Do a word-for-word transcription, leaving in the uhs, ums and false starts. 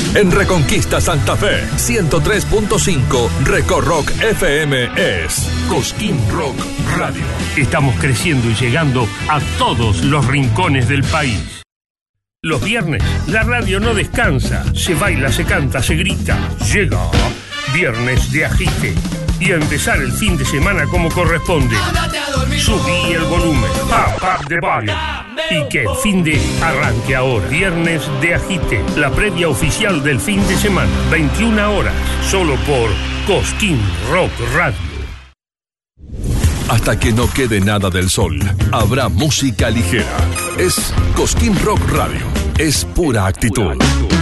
En Reconquista Santa Fe, ciento tres punto cinco, Recorock F M es Cosquín Rock Radio. Estamos creciendo y llegando a todos los rincones del país. Los viernes, la radio no descansa. Se baila, se canta, se grita. Llega Viernes de Agite. Y a empezar el fin de semana como corresponde. Subí el volumen. Pop, pop the volume. Y que el fin de arranque ahora. Viernes de Agite. La previa oficial del fin de semana. veintiuna horas. Solo por Cosquín Rock Radio. Hasta que no quede nada del sol, habrá música ligera. Es Cosquín Rock Radio. Es pura actitud.